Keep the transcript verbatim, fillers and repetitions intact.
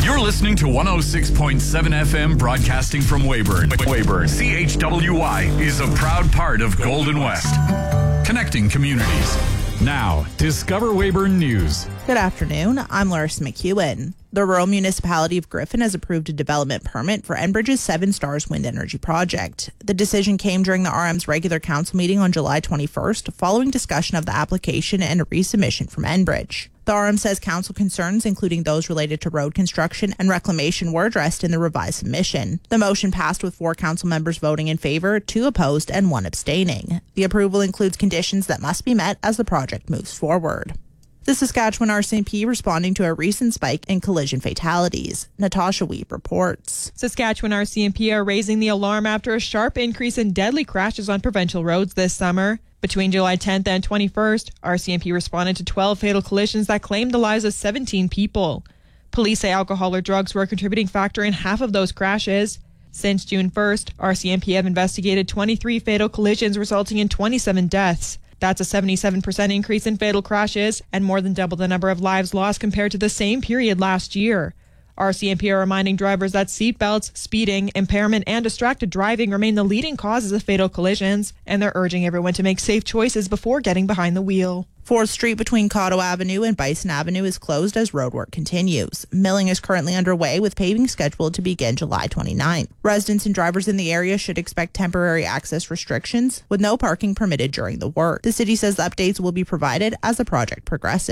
You're listening to one oh six point seven F M, broadcasting from Weyburn. Weyburn. C H W Y is a proud part of Golden West. Connecting communities. Now, Discover Weyburn News. Good afternoon. I'm Larissa McEwen. The rural municipality of Griffin has approved a development permit for Enbridge's Seven Stars Wind Energy Project. The decision came during the R M's regular council meeting on July twenty-first, following discussion of the application and a resubmission from Enbridge. The R M says council concerns, including those related to road construction and reclamation, were addressed in the revised submission. The motion passed with four council members voting in favor, two opposed, and one abstaining. The approval includes conditions that must be met as the project moves forward. The Saskatchewan R C M P responding to a recent spike in collision fatalities. Natasha Weep reports. Saskatchewan R C M P are raising the alarm after a sharp increase in deadly crashes on provincial roads this summer. Between July tenth and twenty-first, R C M P responded to twelve fatal collisions that claimed the lives of seventeen people. Police say alcohol or drugs were a contributing factor in half of those crashes. Since June first, R C M P have investigated twenty-three fatal collisions, resulting in twenty-seven deaths. That's a seventy-seven percent increase in fatal crashes and more than double the number of lives lost compared to the same period last year. R C M P are reminding drivers that seatbelts, speeding, impairment, and distracted driving remain the leading causes of fatal collisions, and they're urging everyone to make safe choices before getting behind the wheel. fourth Street between Cotto Avenue and Bison Avenue is closed as roadwork continues. Milling is currently underway, with paving scheduled to begin July twenty-ninth. Residents and drivers in the area should expect temporary access restrictions, with no parking permitted during the work. The city says updates will be provided as the project progresses.